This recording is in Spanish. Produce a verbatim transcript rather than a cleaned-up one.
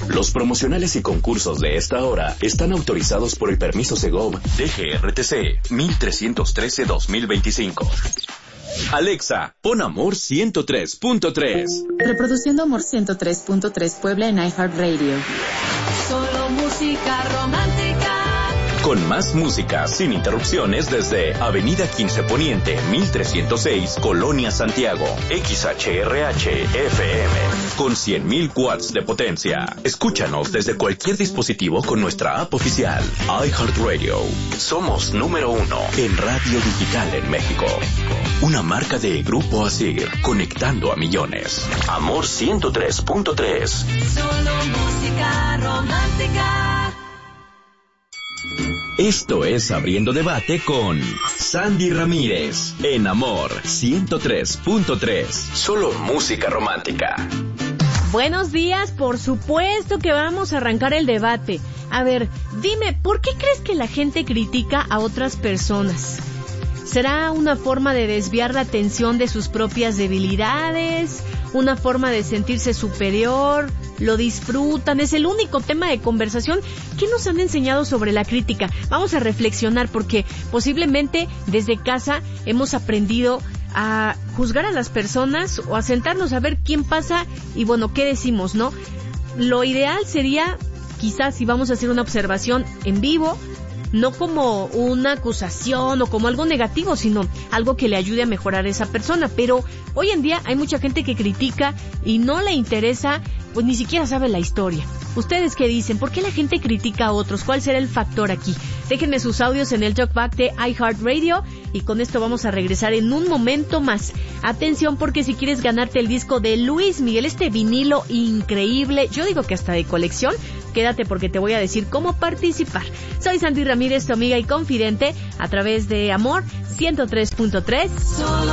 Los promocionales y concursos de esta hora están autorizados por el permiso Segov D G R T C mil trescientos trece dos mil veinticinco. Alexa, pon Amor ciento tres punto tres. Reproduciendo Amor ciento tres punto tres Puebla en iHeartRadio. Solo música romántica. Con más música sin interrupciones desde Avenida quince Poniente, mil trescientos seis, Colonia Santiago. X H R H F M. Con cien mil watts de potencia. Escúchanos desde cualquier dispositivo con nuestra app oficial. iHeartRadio. Somos número uno en radio digital en México. Una marca de Grupo Asir, conectando a millones. Amor ciento tres punto tres. Solo música romántica. Esto es Abriendo Debate con Sandy Ramírez en Amor ciento tres punto tres. Solo música romántica. Buenos días, por supuesto que vamos a arrancar el debate. A ver, dime, ¿por qué crees que la gente critica a otras personas? ¿Será una forma de desviar la atención de sus propias debilidades? ¿Una forma de sentirse superior? ¿Lo disfrutan? ¿Es el único tema de conversación? ¿Qué nos han enseñado sobre la crítica? Vamos a reflexionar porque posiblemente desde casa hemos aprendido a juzgar a las personas o a sentarnos a ver quién pasa y bueno, qué decimos, ¿no? Lo ideal sería, quizás si vamos a hacer una observación en vivo, no como una acusación o como algo negativo, sino algo que le ayude a mejorar a esa persona. Pero hoy en día hay mucha gente que critica y no le interesa, pues ni siquiera sabe la historia. ¿Ustedes qué dicen? ¿Por qué la gente critica a otros? ¿Cuál será el factor aquí? Déjenme sus audios en el talkback de iHeartRadio y con esto vamos a regresar en un momento más. Atención, porque si quieres ganarte el disco de Luis Miguel, este vinilo increíble, yo digo que hasta de colección, quédate porque te voy a decir cómo participar. Soy Sandy Ramírez, tu amiga y confidente, a través de Amor ciento tres punto tres. Solo